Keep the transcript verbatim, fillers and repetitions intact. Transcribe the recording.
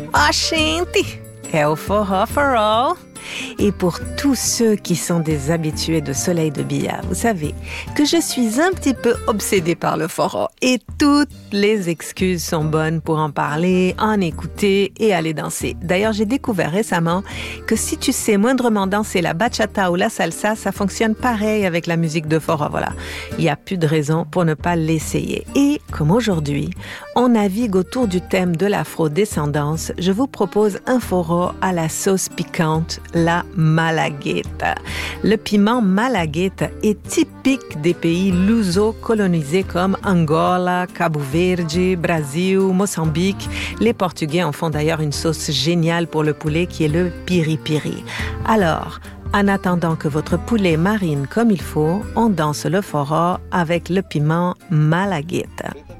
Ah, gente, é o forró for all. Et pour tous ceux qui sont des habitués de Soleil de Billa, vous savez que je suis un petit peu obsédée par le forró et toutes les excuses sont bonnes pour en parler, en écouter et aller danser. D'ailleurs, j'ai découvert récemment que si tu sais moindrement danser la bachata ou la salsa, ça fonctionne pareil avec la musique de forró. Voilà, il n'y a plus de raison pour ne pas l'essayer. Et comme aujourd'hui, on navigue autour du thème de l'afro-descendance, je vous propose un forró à la sauce piquante, la malagueta. Le piment malagueta est typique des pays luso-colonisés comme Angola, Cabo Verde, Brésil, Mozambique. Les Portugais en font d'ailleurs une sauce géniale pour le poulet qui est le piri-piri. Alors, en attendant que votre poulet marine comme il faut, on danse le forró avec le piment malagueta.